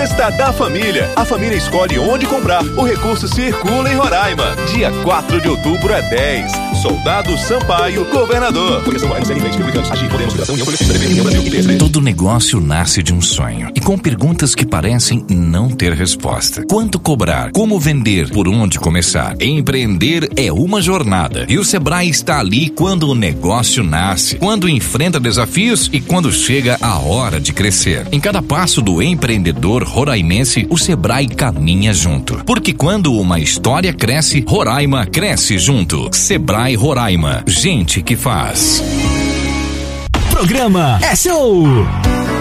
Festa da Família. A família escolhe onde comprar. O recurso circula em Roraima. Dia 4 de outubro é 10. Soldado Sampaio, governador. Todo negócio nasce de um sonho e com perguntas que parecem não ter resposta. Quanto cobrar? Como vender? Por onde começar? Empreender é uma jornada e o Sebrae está ali quando o negócio nasce, quando enfrenta desafios e quando chega a hora de crescer. Em cada passo do empreendedor roraimense, o Sebrae caminha junto. Porque quando uma história cresce, Roraima cresce junto. Sebrae Roraima, gente que faz. Programa é show!